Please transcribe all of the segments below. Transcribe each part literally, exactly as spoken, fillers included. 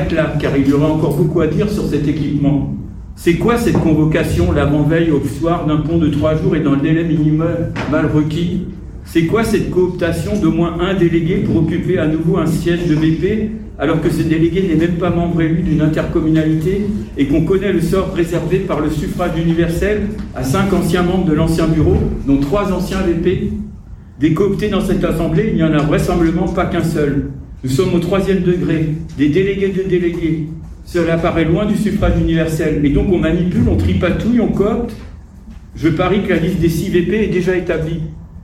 m'arrête là, car il y aura encore beaucoup à dire sur cet équipement. C'est quoi cette convocation l'avant-veille au soir d'un pont de trois jours et dans le délai minimal mal requis? C'est quoi cette cooptation d'au moins un délégué pour occuper à nouveau un siège de B P, alors que ce délégué n'est même pas membre élu d'une intercommunalité et qu'on connaît le sort réservé par le suffrage universel à cinq anciens membres de l'ancien bureau, dont trois anciens V P? Des cooptés dans cette assemblée, il n'y en a vraisemblablement pas qu'un seul. Nous sommes au troisième degré, des délégués de délégués. Cela paraît loin du suffrage universel. Et donc on manipule, on tripatouille, on coopte. Je parie que la liste des six V P est déjà établie.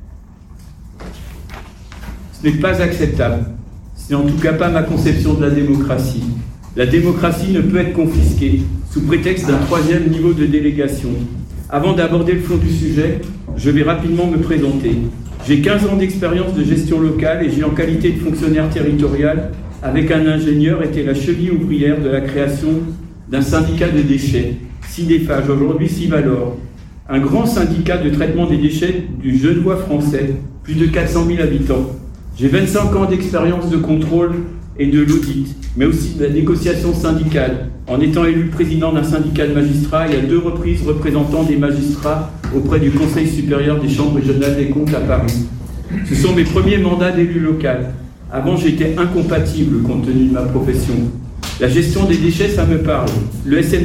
Ce n'est pas acceptable. Ce n'est en tout cas pas ma conception de la démocratie. La démocratie ne peut être confisquée sous prétexte d'un troisième niveau de délégation. Avant d'aborder le fond du sujet, je vais rapidement me présenter. J'ai quinze ans d'expérience de gestion locale et j'ai en qualité de fonctionnaire territorial, avec un ingénieur, été la cheville ouvrière de la création d'un syndicat de déchets, Sidéphage, aujourd'hui Civalor, un grand syndicat de traitement des déchets du Genevois français, plus de quatre cent mille habitants. J'ai vingt-cinq ans d'expérience de contrôle et de l'audit, mais aussi de la négociation syndicale, en étant élu président d'un syndicat de magistrats et à deux reprises représentant des magistrats auprès du Conseil supérieur des chambres régionales des comptes à Paris. Ce sont mes premiers mandats d'élu local. Avant, j'étais incompatible compte tenu de ma profession. La gestion des déchets, ça me parle. Le S M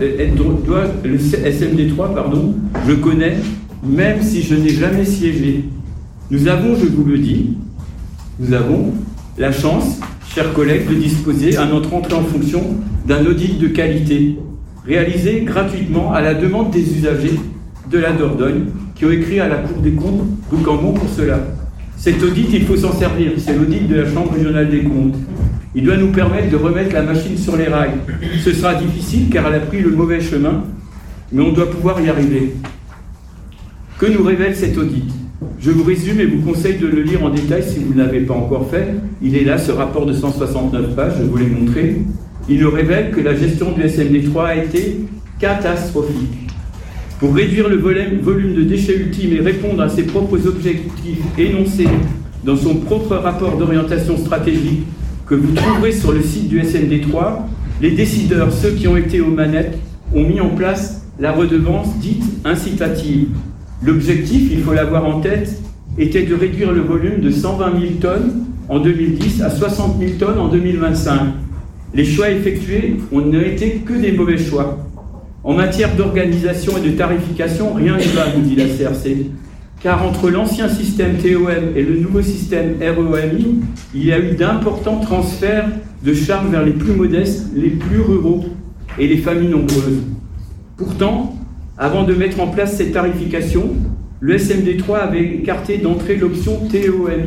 D trois, pardon, je connais, même si je n'ai jamais siégé. Nous avons, je vous le dis, nous avons la chance, chers collègues, de disposer à notre entrée en fonction d'un audit de qualité, réalisé gratuitement à la demande des usagers de la Dordogne, qui ont écrit à la Cour des comptes rue Cambon pour cela. Cet audit, il faut s'en servir, c'est l'audit de la Chambre régionale des comptes. Il doit nous permettre de remettre la machine sur les rails. Ce sera difficile car elle a pris le mauvais chemin, mais on doit pouvoir y arriver. Que nous révèle cet audit? Je vous résume et vous conseille de le lire en détail si vous ne l'avez pas encore fait. Il est là, ce rapport de cent soixante-neuf pages, je vous l'ai montré. Il nous révèle que la gestion du S M D trois a été catastrophique. Pour réduire le volume de déchets ultimes et répondre à ses propres objectifs énoncés dans son propre rapport d'orientation stratégique que vous trouverez sur le site du S M D trois, les décideurs, ceux qui ont été aux manettes, ont mis en place la redevance dite incitative. L'objectif, il faut l'avoir en tête, était de réduire le volume de cent vingt mille tonnes en deux mille dix à soixante mille tonnes en deux mille vingt-cinq. Les choix effectués n'ont été que des mauvais choix. En matière d'organisation et de tarification, rien ne va, nous dit la C R C. Car entre l'ancien système T O M et le nouveau système R E M I, il y a eu d'importants transferts de charges vers les plus modestes, les plus ruraux et les familles nombreuses. Pourtant, avant de mettre en place cette tarification, le S M D trois avait écarté d'entrée l'option T O M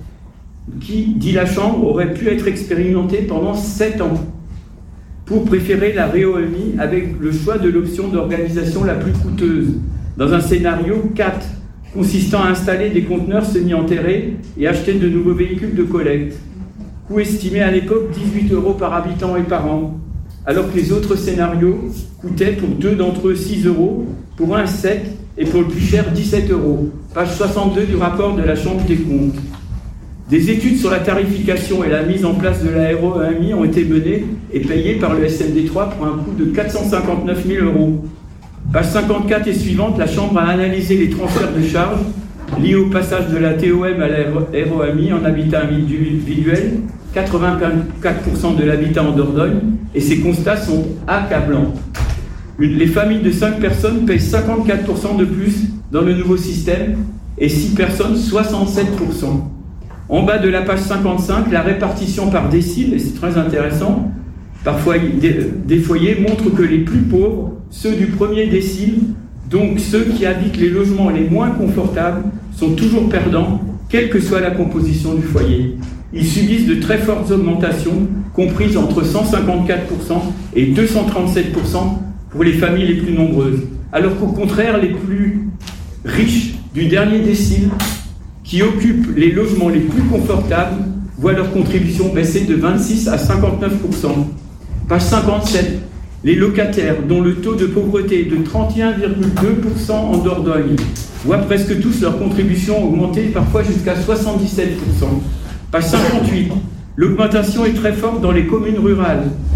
I, qui, dit la Chambre, aurait pu être expérimentée pendant sept ans, pour préférer la R E M I avec le choix de l'option d'organisation la plus coûteuse, dans un scénario quatre, consistant à installer des conteneurs semi-enterrés et acheter de nouveaux véhicules de collecte. Coût estimé à l'époque dix-huit euros par habitant et par an, alors que les autres scénarios coûtaient pour deux d'entre eux six euros, pour un sept et pour le plus cher dix-sept euros. Page soixante-deux du rapport de la Chambre des comptes. Des études sur la tarification et la mise en place de la R E M I ont été menées et payées par le S M D trois pour un coût de quatre cent cinquante-neuf mille euros. Page cinquante-quatre et suivante, la Chambre a analysé les transferts de charges liés au passage de la T O M à la R E M I en habitat individuel, quatre-vingt-quatre pour cent de l'habitat en Dordogne, et ces constats sont accablants. Les familles de cinq personnes payent cinquante-quatre pour cent de plus dans le nouveau système et six personnes, soixante-sept pour cent. En bas de la page cinquante-cinq, la répartition par décile, et c'est très intéressant, par foyer, des, des foyers montre que les plus pauvres, ceux du premier décile, donc ceux qui habitent les logements les moins confortables, sont toujours perdants, quelle que soit la composition du foyer. Ils subissent de très fortes augmentations, comprises entre cent cinquante-quatre pour cent et deux cent trente-sept pour cent pour les familles les plus nombreuses. Alors qu'au contraire, les plus riches du dernier décile, qui occupent les logements les plus confortables, voient leur contribution baisser de vingt-six à cinquante-neuf pour cent. Page cinquante-sept. Les locataires, dont le taux de pauvreté est de trente et un virgule deux pour cent en Dordogne, voient presque tous leur contribution augmenter, parfois jusqu'à soixante-dix-sept pour cent. Page cinquante-huit. L'augmentation est très forte dans les communes rurales.